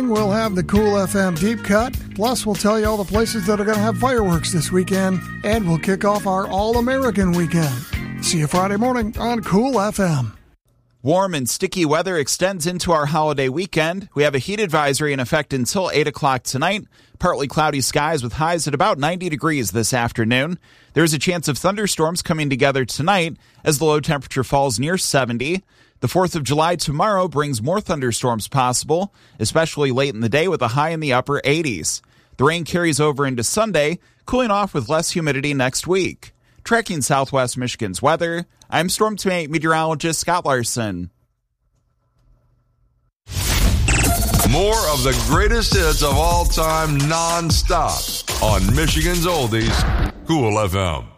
We'll have the Cool FM Deep Cut. Plus, we'll tell you all the places that are going to have fireworks this weekend. And we'll kick off our All-American weekend. See you Friday morning on Cool FM. Warm and sticky weather extends into our holiday weekend. We have a heat advisory in effect until 8 o'clock tonight. Partly cloudy skies with highs at about 90 degrees this afternoon. There's a chance of thunderstorms coming together tonight as the low temperature falls near 70. The 4th of July tomorrow brings more thunderstorms possible, especially late in the day with a high in the upper 80s. The rain carries over into Sunday, cooling off with less humidity next week. Tracking Southwest Michigan's weather, I'm Storm Team meteorologist Scott Larson. More of the greatest hits of all time non-stop on Michigan's Oldies, Cool FM.